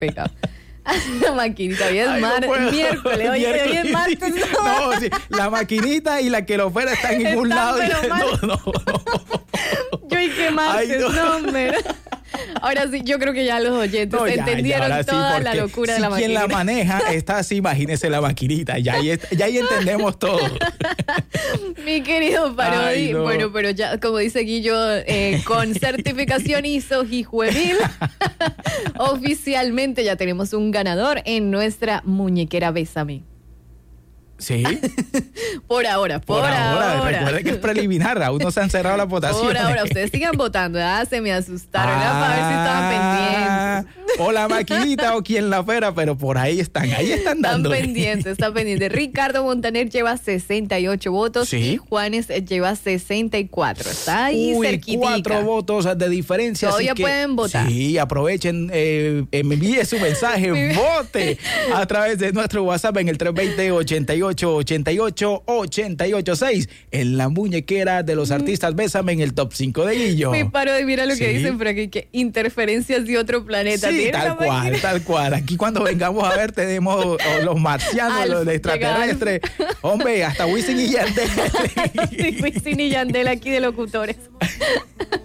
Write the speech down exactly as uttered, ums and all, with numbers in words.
pecado. La maquinita, hoy es Ay, no mar- puedo. miércoles, hoy, hoy es martes. No, sí, la maquinita y la que lo fuera están en ningún Están, lado. pero mal. No, no, no. Yo y qué martes, Ay, no. no, hombre. Ahora sí, yo creo que ya los oyentes No, ya, entendieron ya, ahora sí, toda la porque locura si de la quien maquinita. la maneja está así, imagínese la maquinita. Ya ahí, est- ya ahí entendemos todo. Mi querido Parodi, Ay, no. bueno, pero ya, como dice Guillo, eh, con certificación I S O Hijuemil, oficialmente ya tenemos un ganador en nuestra muñequera Bésame. Sí, Por ahora, por, por ahora. ahora. Recuerde que es preliminar, aún no se han cerrado las votaciones. Por ahora, ustedes sigan votando. Ah, se me asustaron. Era para ver si estaban Ah, pendientes. O la maquinita o quien la fuera, pero por ahí están, ahí están Están dando. pendientes, están pendientes. Ricardo Montaner lleva sesenta y ocho votos Sí. y Juanes lleva sesenta y cuatro. Está ahí Uy, cerquitica. cuatro votos de diferencia. así Todavía que, pueden votar. Sí, aprovechen, eh, envíe su mensaje, vote a través de nuestro WhatsApp en el tres dos cero, ochenta y ocho, ochenta y ocho, ochenta y ocho seis, en la muñequera de los artistas Bésame en el top cinco de Guillo. Mi paro de mira lo que Sí. dicen por aquí, que interferencias de otro planeta. Sí, Tiene tal la cual, máquina. tal cual. Aquí cuando vengamos a ver tenemos o los marcianos, Alf, los extraterrestres. Hombre, hasta Wisin y Yandel. Sí, Wisin y Yandel aquí de locutores.